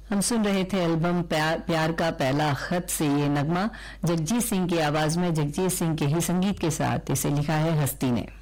हम सुन रहे थे एल्बम प्यार का पहला खत से ये नगमा जगजीत सिंह की आवाज में, जगजीत सिंह के ही संगीत के साथ इसे लिखा है हस्ती ने।